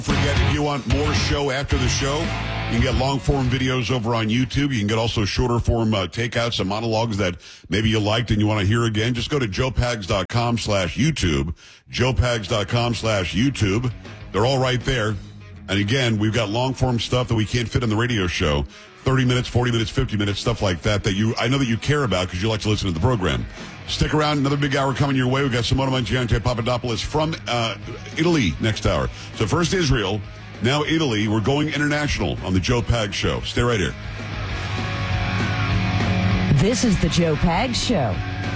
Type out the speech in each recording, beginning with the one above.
Forget, if you want more show after the show, you can get long-form videos over on YouTube. You can get also shorter-form takeouts and monologues that maybe you liked and you want to hear again. Just go to joepags.com/YouTube, joepags.com/YouTube. They're all right there. And again, we've got long-form stuff that we can't fit in the radio show. 30 minutes, 40 minutes, 50 minutes, stuff like that I know that you care about because you like to listen to the program. Stick around. Another big hour coming your way. We've got Simona Mangiante Papadopoulos from Italy next hour. So first Israel, now Italy. We're going international on the Joe Pags Show. Stay right here. This is the Joe Pags Show.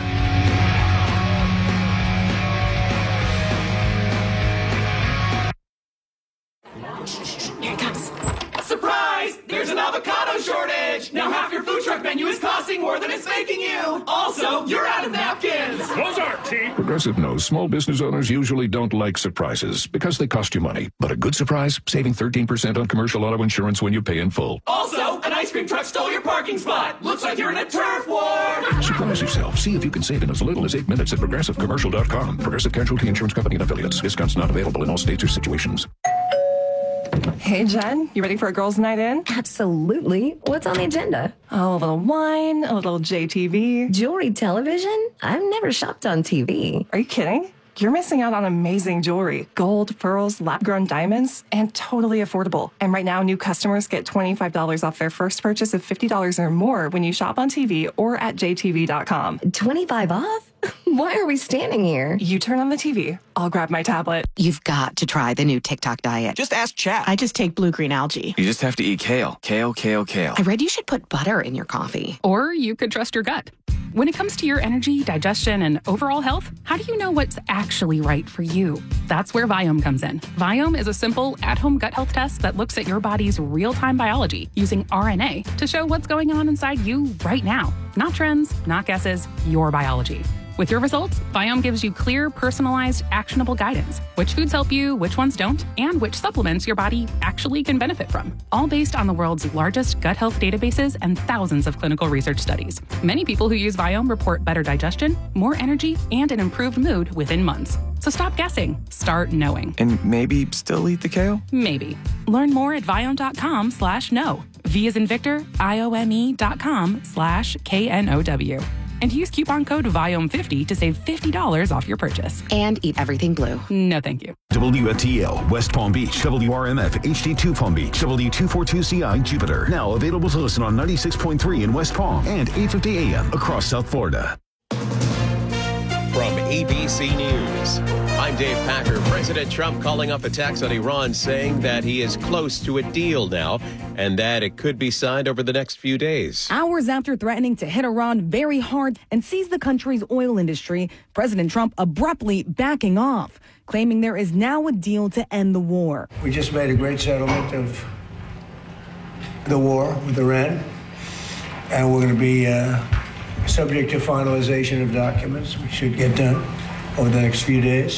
Here it comes. Surprise! There's an avocado shortage! Now half your food truck menu is costing more than it's making you! Also, you're out of napkins! Those aren't cheap! Progressive knows small business owners usually don't like surprises because they cost you money. But a good surprise, saving 13% on commercial auto insurance when you pay in full. Also, an ice cream truck stole your parking spot! Looks like you're in a turf war! Surprise yourself. See if you can save in as little as 8 minutes at ProgressiveCommercial.com. Progressive Casualty Insurance Company and Affiliates. Discounts not available in all states or situations. Hey, Jen, you ready for a girls' night in? Absolutely. What's on the agenda? Oh, a little wine, a little JTV. Jewelry television? I've never shopped on TV. Are you kidding? You're missing out on amazing jewelry. Gold, pearls, lab-grown diamonds, and totally affordable. And right now, new customers get $25 off their first purchase of $50 or more when you shop on TV or at jtv.com. 25 off? Why are we standing here? You turn on the TV. I'll grab my tablet. You've got to try the new TikTok diet. Just ask chat. I just take blue-green algae. You just have to eat kale. Kale, kale, kale. I read you should put butter in your coffee. Or you could trust your gut. When it comes to your energy, digestion, and overall health, how do you know what's actually right for you? That's where Viome comes in. Viome is a simple, at-home gut health test that looks at your body's real-time biology using RNA to show what's going on inside you right now. Not trends, not guesses, your biology. With your results, Viome gives you clear, personalized, actionable guidance. Which foods help you, which ones don't, and which supplements your body actually can benefit from. All based on the world's largest gut health databases and thousands of clinical research studies. Many people who use Viome report better digestion, more energy, and an improved mood within months. So stop guessing. Start knowing. And maybe still eat the kale? Maybe. Learn more at Viome.com/know. V as in Victor, IOME.com/KNOW. And use coupon code VIOME50 to save $50 off your purchase. And eat everything blue. No, thank you. WFTL, West Palm Beach, WRMF, HD2 Palm Beach, W242CI, Jupiter. Now available to listen on 96.3 in West Palm and 850 AM across South Florida. From ABC News, I'm Dave Packer. President Trump calling off attacks on Iran, saying that he is close to a deal now and that it could be signed over the next few days. Hours after threatening to hit Iran very hard and seize the country's oil industry, President Trump abruptly backing off, claiming there is now a deal to end the war. We just made a great settlement of the war with Iran, and we're going to be subject to finalization of documents. We should get done over the next few days.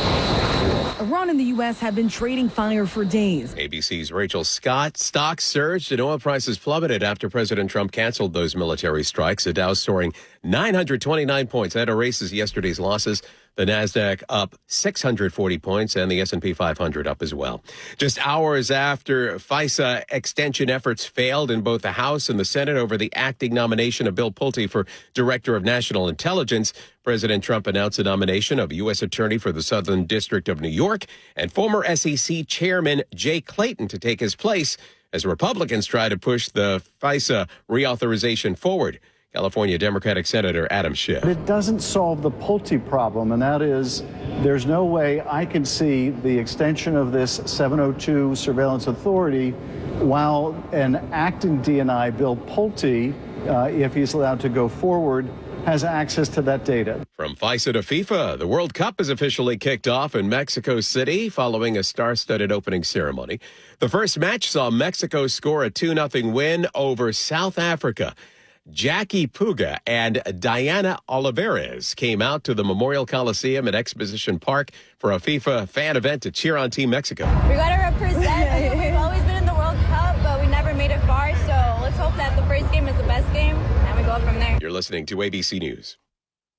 Iran and the U.S. have been trading fire for days. ABC's Rachel Scott. Stocks surged and oil prices plummeted after President Trump canceled those military strikes. The Dow soaring 929 points. That erases yesterday's losses. The Nasdaq up 640 points and the S&P 500 up as well. Just hours after FISA extension efforts failed in both the House and the Senate over the acting nomination of Bill Pulte for Director of National Intelligence, President Trump announced the nomination of U.S. Attorney for the Southern District of New York and former SEC Chairman Jay Clayton to take his place as Republicans try to push the FISA reauthorization forward. California Democratic Senator Adam Schiff. It doesn't solve the Pulte problem, and that is there's no way I can see the extension of this 702 surveillance authority while an acting DNI, Bill Pulte, if he's allowed to go forward, has access to that data. From FISA to FIFA, the World Cup is officially kicked off in Mexico City following a star-studded opening ceremony. The first match saw Mexico score a 2-0 win over South Africa. Jackie Puga and Diana Olivares came out to the Memorial Coliseum at Exposition Park for a FIFA fan event to cheer on Team Mexico. We got to represent. We've always been in the World Cup, but we never made it far. So let's hope that the first game is the best game, and we go from there. You're listening to ABC News.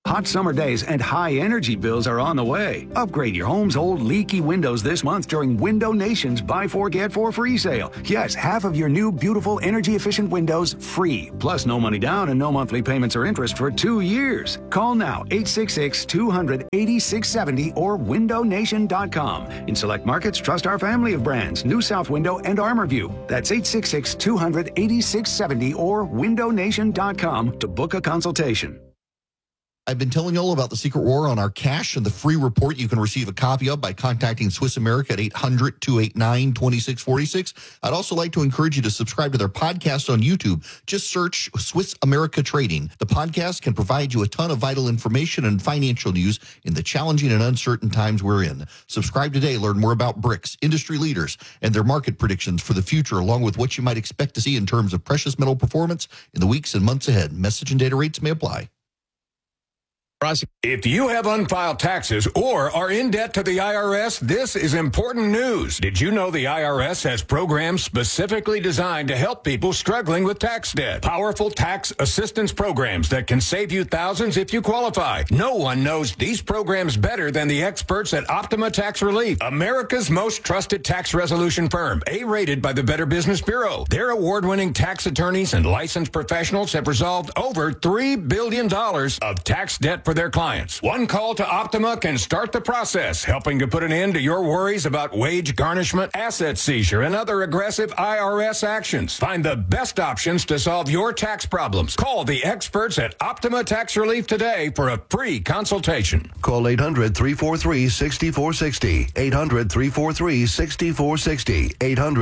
Hot summer days and high energy bills are on the way. Upgrade your home's old leaky windows this month during Window Nation's Buy 4 Get 4 free sale. Yes, half of your new beautiful energy efficient windows free. Plus no money down and no monthly payments or interest for 2 years. Call now 866-200-8670 or windownation.com. In select markets, trust our family of brands, New South Window and ArmorView. That's 866-200-8670 or windownation.com to book a consultation. I've been telling you all about the Secret War on our cash and the free report you can receive a copy of by contacting Swiss America at 800-289-2646. I'd also like to encourage you to subscribe to their podcast on YouTube. Just search Swiss America Trading. The podcast can provide you a ton of vital information and financial news in the challenging and uncertain times we're in. Subscribe today. Learn more about BRICS, industry leaders, and their market predictions for the future, along with what you might expect to see in terms of precious metal performance in the weeks and months ahead. Message and data rates may apply. If you have unfiled taxes or are in debt to the IRS, this is important news. Did you know the IRS has programs specifically designed to help people struggling with tax debt? Powerful tax assistance programs that can save you thousands if you qualify. No one knows these programs better than the experts at Optima Tax Relief, America's most trusted tax resolution firm, A-rated by the Better Business Bureau. Their award-winning tax attorneys and licensed professionals have resolved over $3 billion of tax debt for their clients. One call to Optima can start the process, helping to put an end to your worries about wage garnishment, asset seizure, and other aggressive IRS actions. Find the best options to solve your tax problems. Call the experts at Optima Tax Relief today for a free consultation. Call 800-343-6460. 800-343-6460.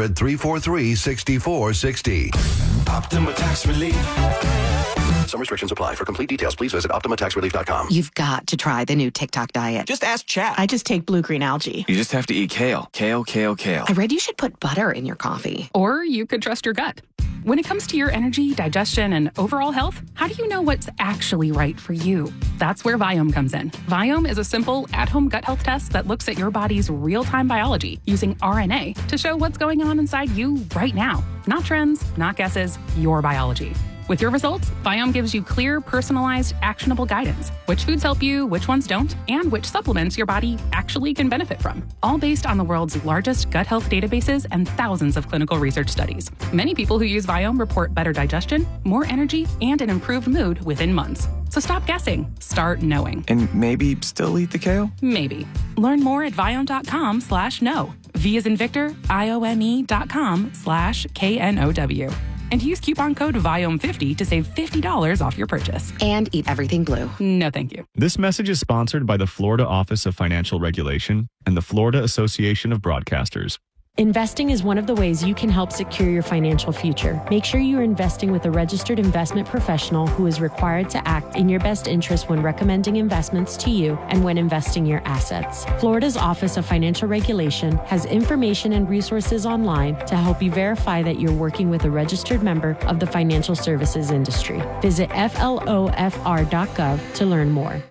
800-343-6460. Optima Tax Relief. Some restrictions apply. For complete details, please visit OptimaTaxRelief.com. You've got to try the new TikTok diet. Just ask chat. I just take blue-green algae. You just have to eat kale. Kale, kale, kale. I read you should put butter in your coffee. Or you could trust your gut. When it comes to your energy, digestion, and overall health, how do you know what's actually right for you? That's where Viome comes in. Viome is a simple, at-home gut health test that looks at your body's real-time biology using RNA to show what's going on inside you right now. Not trends, not guesses, your biology. With your results, Viome gives you clear, personalized, actionable guidance. Which foods help you, which ones don't, and which supplements your body actually can benefit from. All based on the world's largest gut health databases and thousands of clinical research studies. Many people who use Viome report better digestion, more energy, and an improved mood within months. So stop guessing. Start knowing. And maybe still eat the kale? Maybe. Learn more at Viome.com/know. V as in Victor, IOME.com/KNOW. And use coupon code VIOME50 to save $50 off your purchase. And eat everything blue. No, thank you. This message is sponsored by the Florida Office of Financial Regulation and the Florida Association of Broadcasters. Investing is one of the ways you can help secure your financial future. Make sure you are investing with a registered investment professional who is required to act in your best interest when recommending investments to you and when investing your assets. Florida's Office of Financial Regulation has information and resources online to help you verify that you're working with a registered member of the financial services industry. Visit flofr.gov to learn more.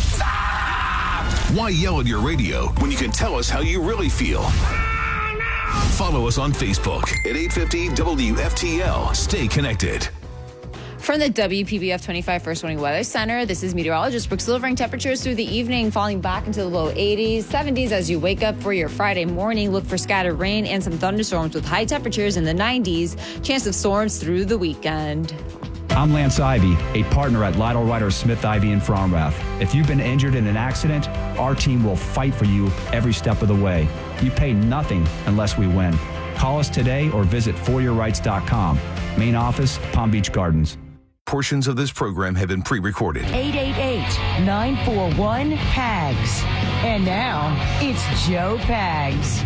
Why yell at your radio when you can tell us how you really feel? Follow us on Facebook at 850 WFTL. Stay connected. From the WPBF 25 First Warning Weather Center, this is meteorologist Brooke Silvering. Temperatures through the evening falling back into the low 80s, 70s as you wake up for your Friday morning. Look for scattered rain and some thunderstorms with high temperatures in the 90s. Chance of storms through the weekend. I'm Lance Ivy, a partner at Lytle Ryder Smith Ivy in Fromrath. If you've been injured in an accident, our team will fight for you every step of the way. You pay nothing unless we win. Call us today or visit foryourrights.com. Main office, Palm Beach Gardens. Portions of this program have been pre-recorded. 888-941-PAGS. And now, it's Joe Pags.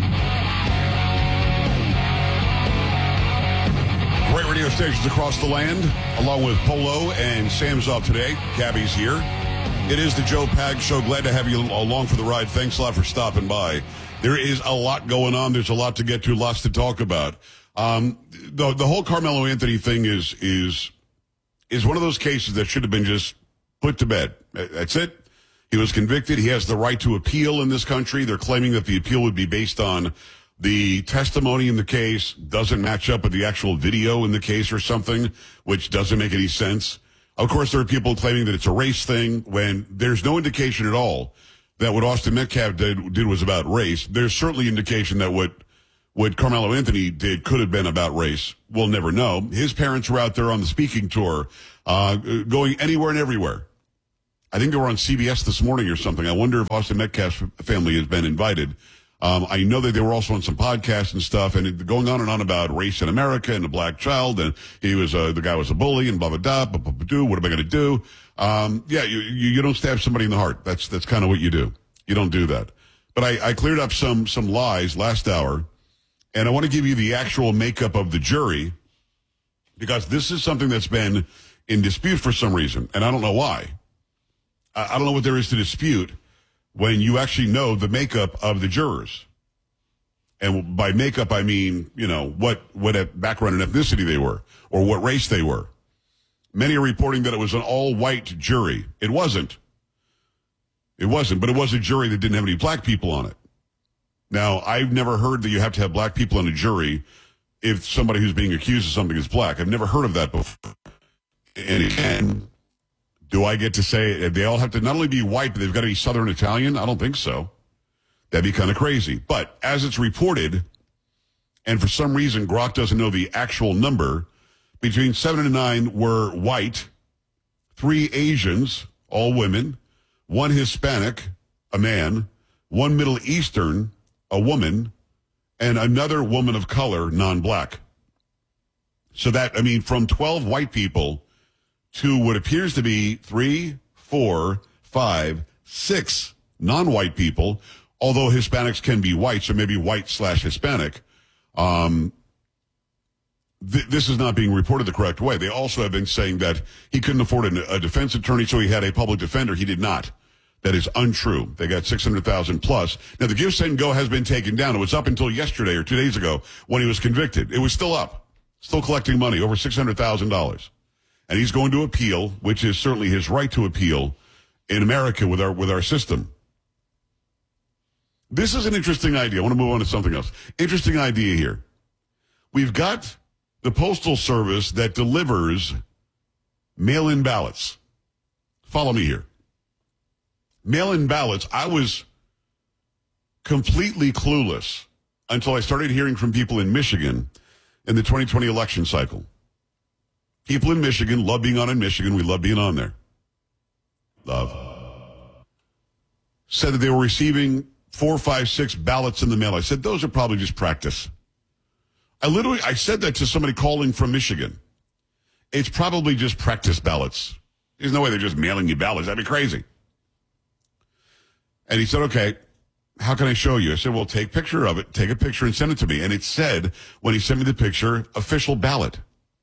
Great radio stations across the land, along with Polo and Sam's Up today. Gabby's here. It is the Joe Pags Show. Glad to have you along for the ride. Thanks a lot for stopping by. There is a lot going on. There's a lot to get to, lots to talk about. The whole Carmelo Anthony thing is one of those cases that should have been just put to bed. That's it. He was convicted. He has the right to appeal in this country. They're claiming that the appeal would be based on the testimony in the case doesn't match up with the actual video in the case or something, which doesn't make any sense. Of course, there are people claiming that it's a race thing when there's no indication at all that what Austin Metcalf did was about race. There's certainly indication that what Carmelo Anthony did could have been about race. We'll never know. His parents were out there on the speaking tour, going anywhere and everywhere. I think they were on CBS this morning or something. I wonder if Austin Metcalf's family has been invited. I know that they were also on some podcasts and stuff, and going on and on about race in America and the black child, and he was the guy was a bully and blah blah blah. What am I going to do? You don't stab somebody in the heart. That's kind of what you do. You don't do that. But I cleared up some lies last hour, and I want to give you the actual makeup of the jury because this is something that's been in dispute for some reason, and I don't know why. I don't know what there is to dispute when you actually know the makeup of the jurors. And by makeup, I mean, what background and ethnicity they were or what race they were. Many are reporting that it was an all-white jury. It wasn't. But it was a jury that didn't have any black people on it. Now, I've never heard that you have to have black people on a jury if somebody who's being accused of something is black. I've never heard of that before. And again, do I get to say they all have to not only be white, but they've got to be Southern Italian? I don't think so. That'd be kind of crazy. But as it's reported, and for some reason Grok doesn't know the actual number, between 7 and 9 were white, 3 Asians, all women, 1 Hispanic, a man, 1 Middle Eastern, a woman, and another woman of color, non-black. So that, from 12 white people to what appears to be 3, 4, 5, 6 non-white people, although Hispanics can be white, so maybe white/Hispanic. This is not being reported the correct way. They also have been saying that he couldn't afford a defense attorney, so he had a public defender. He did not. That is untrue. They got $600,000 plus. Now, the Give, Send, Go has been taken down. It was up until yesterday or 2 days ago when he was convicted. It was still up, still collecting money, over $600,000. And he's going to appeal, which is certainly his right to appeal in America with our system. This is an interesting idea. I want to move on to something else. Interesting idea here. We've got the Postal Service that delivers mail-in ballots. Follow me here. Mail-in ballots, I was completely clueless until I started hearing from people in Michigan in the 2020 election cycle. People in Michigan love being on in Michigan. We love being on there. Love. Said that they were receiving 4, 5, 6 ballots in the mail. I said, those are probably just practice. I said that to somebody calling from Michigan. It's probably just practice ballots. There's no way they're just mailing you ballots. That'd be crazy. And he said, okay, how can I show you? I said, well, take a picture of it. Take a picture and send it to me. And it said, when he sent me the picture, official ballot.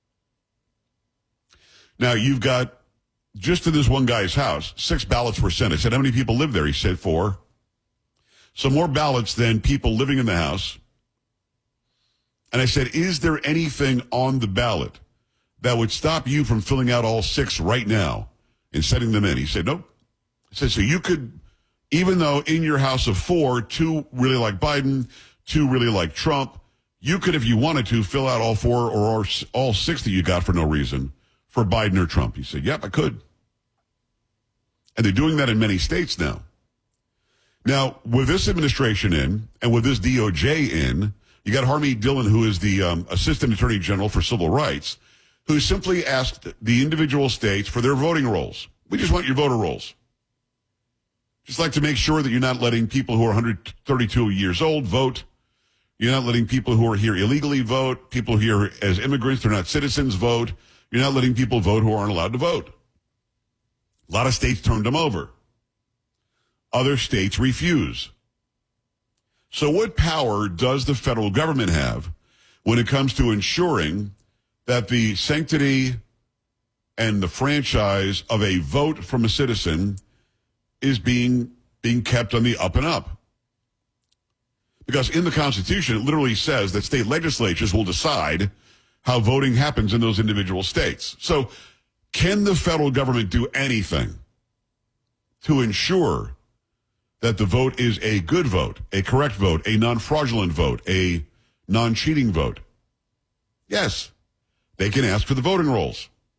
Now, you've got, just to this one guy's house, 6 ballots were sent. I said, how many people live there? He said 4. So more ballots than people living in the house. And I said, is there anything on the ballot that would stop you from filling out all 6 right now and sending them in? He said, nope. I said, so you could, even though in your house of 4, 2 really like Biden, 2 really like Trump, you could, if you wanted to, fill out all 4 or all 6 that you got for no reason for Biden or Trump. He said, yep, I could. And they're doing that in many states now. Now, with this administration in, and with this DOJ in, you got Harmeet Dillon, who is the Assistant Attorney General for Civil Rights, who simply asked the individual states for their voting rolls. We just want your voter rolls. Just like to make sure that you're not letting people who are 132 years old vote. You're not letting people who are here illegally vote. People here as immigrants, they're not citizens, vote. You're not letting people vote who aren't allowed to vote. A lot of states turned them over. Other states refuse. So what power does the federal government have when it comes to ensuring that the sanctity and the franchise of a vote from a citizen is being kept on the up and up? Because in the Constitution, it literally says that state legislatures will decide how voting happens in those individual states. So can the federal government do anything to ensure that the vote is a good vote, a correct vote, a non-fraudulent vote, a non-cheating vote? Yes, they can ask for the voting rolls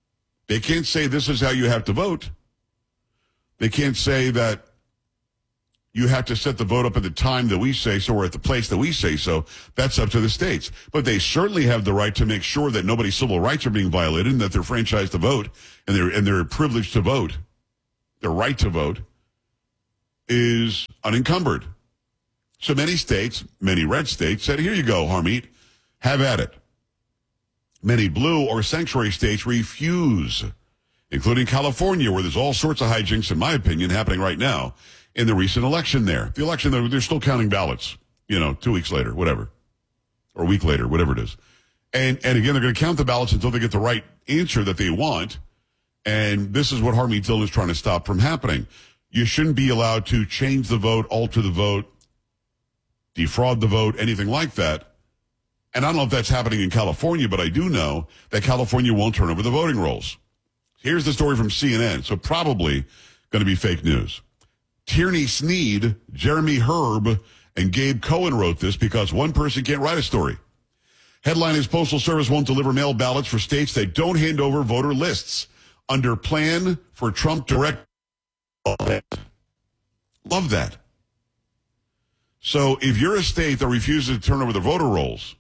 They can't say this is how you have to vote. They can't say that you have to set the vote up at the time that we say so or at the place that we say so. That's up to the states. But they certainly have the right to make sure that nobody's civil rights are being violated and that they're franchised to vote and they're privileged to vote. Their right to vote is unencumbered. So many states, many red states, said, here you go, Harmeet, have at it. Many blue or sanctuary states refuse, including California, where there's all sorts of hijinks, in my opinion, happening right now in the recent election there. The election, they're still counting ballots, 2 weeks later, whatever, or a week later, whatever it is. And again, they're going to count the ballots until they get the right answer that they want. And this is what Harmeet Dillon is trying to stop from happening. You shouldn't be allowed to change the vote, alter the vote, defraud the vote, anything like that. And I don't know if that's happening in California, but I do know that California won't turn over the voting rolls. Here's the story from CNN, so probably going to be fake news. Tierney Sneed, Jeremy Herb, and Gabe Cohen wrote this because one person can't write a story. Headline is Postal Service won't deliver mail ballots for states that don't hand over voter lists under plan for Trump direct. Love that. So if you're a state that refuses to turn over the voter rolls,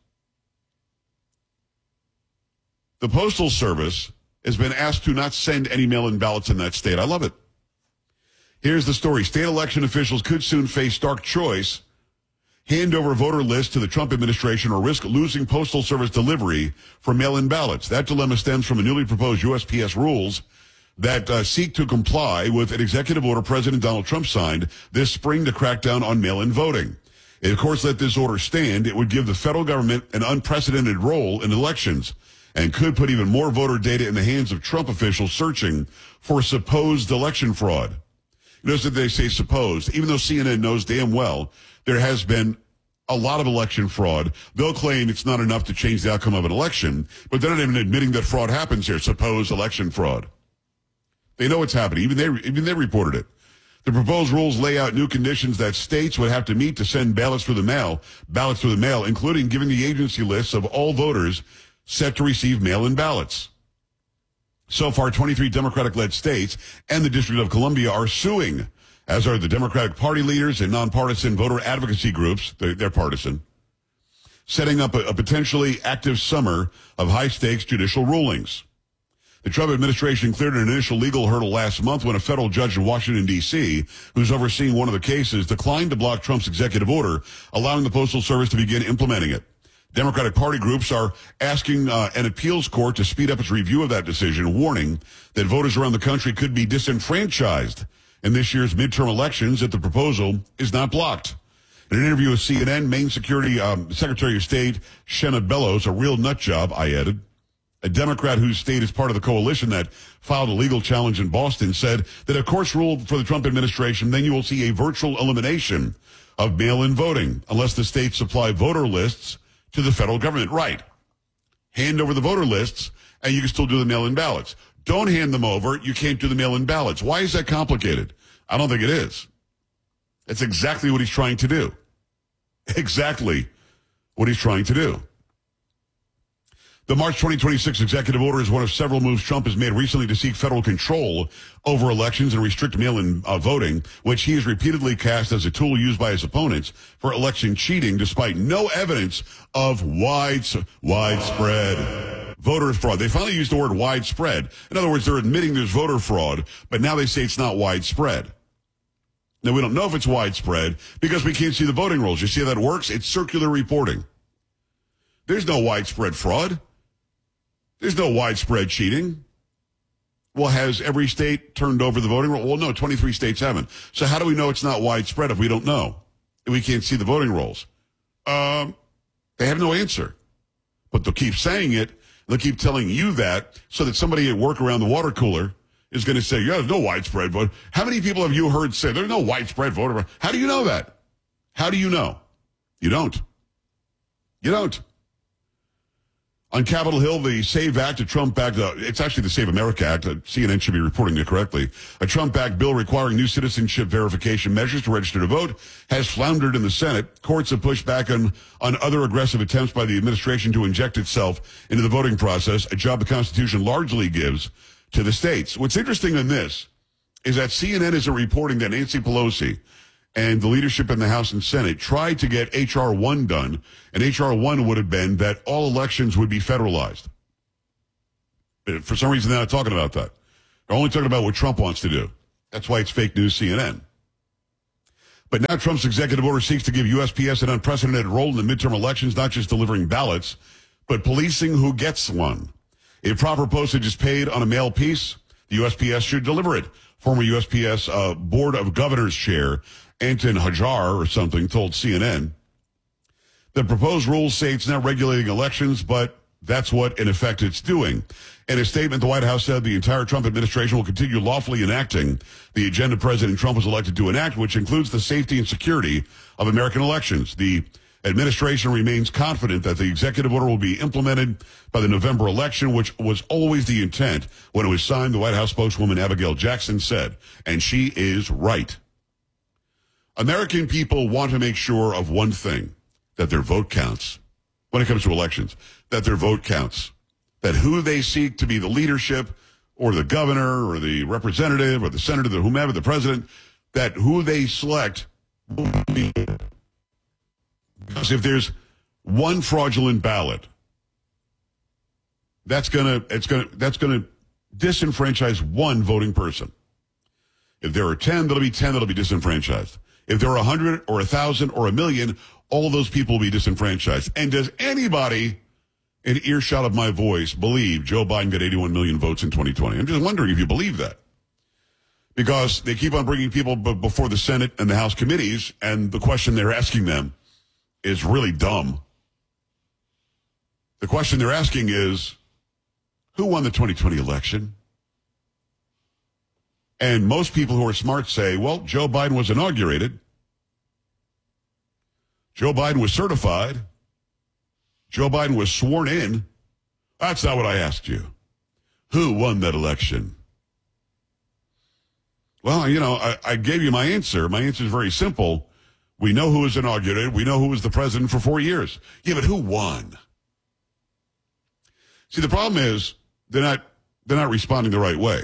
the Postal Service has been asked to not send any mail-in ballots in that state. I love it. Here's the story. State election officials could soon face stark choice: hand over voter lists to the Trump administration or risk losing Postal Service delivery for mail-in ballots. That dilemma stems from a newly proposed USPS rules that seek to comply with an executive order President Donald Trump signed this spring to crack down on mail-in voting. And of course, let this order stand. It would give the federal government an unprecedented role in elections and could put even more voter data in the hands of Trump officials searching for supposed election fraud. Notice that they say supposed, even though CNN knows damn well there has been a lot of election fraud. They'll claim it's not enough to change the outcome of an election, but they're not even admitting that fraud happens here, supposed election fraud. They know it's happening. Even they reported it. The proposed rules lay out new conditions that states would have to meet to send ballots through the mail, including giving the agency lists of all voters set to receive mail-in ballots. So far, 23 Democratic-led states and the District of Columbia are suing, as are the Democratic Party leaders and nonpartisan voter advocacy groups. They're partisan, setting up a potentially active summer of high-stakes judicial rulings. The Trump administration cleared an initial legal hurdle last month when a federal judge in Washington, D.C., who's overseeing one of the cases, declined to block Trump's executive order, allowing the Postal Service to begin implementing it. Democratic Party groups are asking an appeals court to speed up its review of that decision, warning that voters around the country could be disenfranchised in this year's midterm elections if the proposal is not blocked. In an interview with CNN, Maine Secretary of State Shenna Bellows, a real nut job, I added, a Democrat whose state is part of the coalition that filed a legal challenge in Boston, said that if courts ruled for the Trump administration, then you will see a virtual elimination of mail-in voting unless the states supply voter lists to the federal government. Right. Hand over the voter lists and you can still do the mail-in ballots. Don't hand them over. You can't do the mail-in ballots. Why is that complicated? I don't think it is. It's exactly what he's trying to do. Exactly what he's trying to do. The March 2026 executive order is one of several moves Trump has made recently to seek federal control over elections and restrict mail-in voting, which he has repeatedly cast as a tool used by his opponents for election cheating, despite no evidence of widespread voter fraud. They finally used the word widespread. In other words, they're admitting there's voter fraud, but now they say it's not widespread. Now, we don't know if it's widespread because we can't see the voting rolls. You see how that works? It's circular reporting. There's no widespread fraud. There's no widespread cheating. Well, has every state turned over the voting roll? Well, no, 23 states haven't. So how do we know it's not widespread if we don't know? If we can't see the voting rolls? They have no answer. But they'll keep saying it. They'll keep telling you that so that somebody at work around the water cooler is going to say, yeah, there's no widespread vote. How many people have you heard say there's no widespread voter? How do you know that? How do you know? You don't. You don't. On Capitol Hill, the SAVE Act, a Trump-backed, it's actually the Save America Act, CNN should be reporting it correctly, a Trump-backed bill requiring new citizenship verification measures to register to vote, has floundered in the Senate. Courts have pushed back on other aggressive attempts by the administration to inject itself into the voting process, a job the Constitution largely gives to the states. What's interesting in this is that CNN isn't reporting that Nancy Pelosi and the leadership in the House and Senate tried to get H.R. 1 done, and H.R. 1 would have been that all elections would be federalized. But for some reason, they're not talking about that. They're only talking about what Trump wants to do. That's why it's fake news CNN. But now Trump's executive order seeks to give USPS an unprecedented role in the midterm elections, not just delivering ballots, but policing who gets one. If proper postage is paid on a mail piece, the USPS should deliver it. Former USPS Board of Governors Chair Anton Hajar or something told CNN. The proposed rules say it's not regulating elections, but that's what, in effect, it's doing. In a statement, the White House said the entire Trump administration will continue lawfully enacting the agenda President Trump was elected to enact, which includes the safety and security of American elections. The administration remains confident that the executive order will be implemented by the November election, which was always the intent when it was signed, the White House spokeswoman Abigail Jackson said. And she is right. American people want to make sure of one thing, that their vote counts when it comes to elections, that their vote counts, that who they seek to be the leadership or the governor or the representative or the senator, the whomever, the president, that who they select will be. Because if there's one fraudulent ballot, that's gonna disenfranchise one voting person. If there are 10, there'll be 10 that'll be disenfranchised. If there are 100 or 1,000 or 1,000,000, all those people will be disenfranchised. And does anybody in earshot of my voice believe Joe Biden got 81 million votes in 2020? I'm just wondering if you believe that. Because they keep on bringing people before the Senate and the House committees, and the question they're asking them is really dumb. The question they're asking is, who won the 2020 election? And most people who are smart say, well, Joe Biden was inaugurated. Joe Biden was certified. Joe Biden was sworn in. That's not what I asked you. Who won that election? Well, I gave you my answer. My answer is very simple. We know who was inaugurated. We know who was the president for 4 years. Yeah, but who won? See, the problem is they're not responding the right way.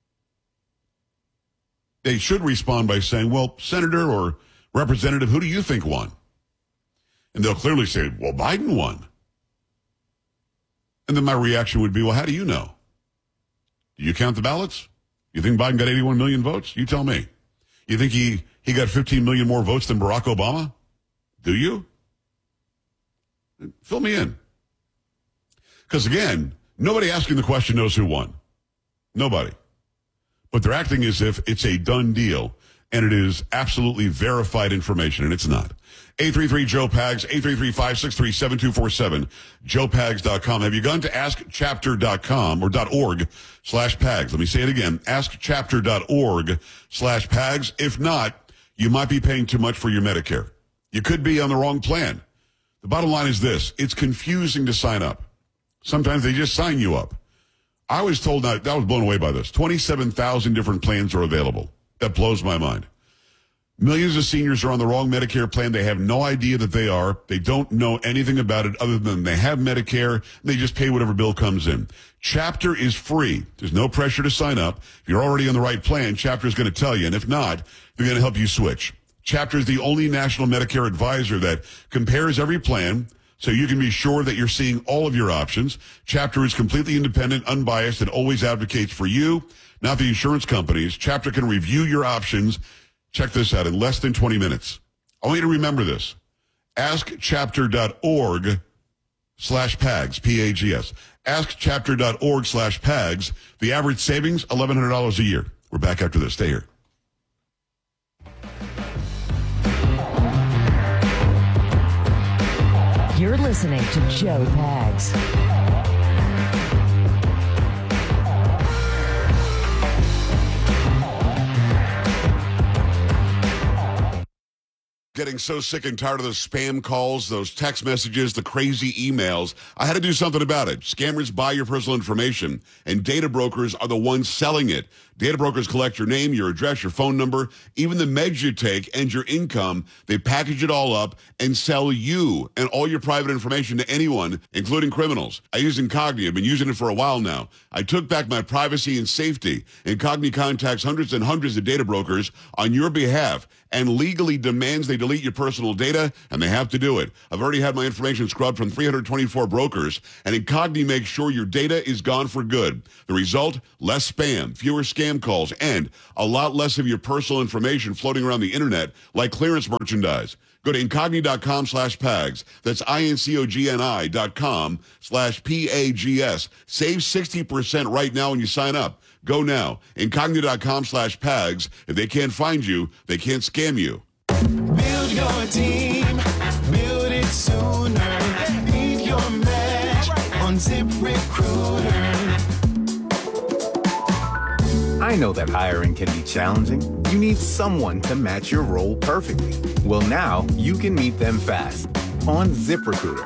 They should respond by saying, well, Senator or Representative, who do you think won? And they'll clearly say, well, Biden won. And then my reaction would be, well, how do you know? Do you count the ballots? You think Biden got 81 million votes? You tell me. You think he got 15 million more votes than Barack Obama? Do you? Fill me in. Because again, nobody asking the question knows who won. Nobody. But they're acting as if it's a done deal, and it is absolutely verified information, and it's not. 833-JOE-PAGS, 833-563-7247, joepags.com. Have you gone to askchapter.com or .org/PAGS? Let me say it again, askchapter.org/PAGS. If not, you might be paying too much for your Medicare. You could be on the wrong plan. The bottom line is this. It's confusing to sign up. Sometimes they just sign you up. I was told, I was blown away by this, 27,000 different plans are available. That blows my mind. Millions of seniors are on the wrong Medicare plan. They have no idea that they are. They don't know anything about it other than they have Medicare. They just pay whatever bill comes in. Chapter is free. There's no pressure to sign up. If you're already on the right plan, Chapter is going to tell you. And if not, they're going to help you switch. Chapter is the only national Medicare advisor that compares every plan so you can be sure that you're seeing all of your options. Chapter is completely independent, unbiased, and always advocates for you, not the insurance companies. Chapter can review your options. Check this out in less than 20 minutes. I want you to remember this. AskChapter.org/PAGS, P-A-G-S. AskChapter.org/PAGS. The average savings, $1,100 a year. We're back after this. Stay here. You're listening to Joe Pags. Getting so sick and tired of those spam calls, those text messages, the crazy emails. I had to do something about it. Scammers buy your personal information, and data brokers are the ones selling it. Data brokers collect your name, your address, your phone number, even the meds you take, and your income. They package it all up and sell you and all your private information to anyone, including criminals. I use Incogni. I've been using it for a while now. I took back my privacy and safety. Incogni contacts hundreds and hundreds of data brokers on your behalf and legally demands they delete your personal data, and they have to do it. I've already had my information scrubbed from 324 brokers, and Incogni makes sure your data is gone for good. The result? Less spam, fewer scam calls, and a lot less of your personal information floating around the internet like clearance merchandise. Go to Incogni.com/PAGS. That's INCOGNI.com/PAGS. Save 60% right now when you sign up. Go now. Incogni.com/PAGS. If they can't find you, they can't scam you. Build your team. Build it sooner. Leave your match on ZipRecruiter. I know that hiring can be challenging. You need someone to match your role perfectly. Well, now you can meet them fast on ZipRecruiter.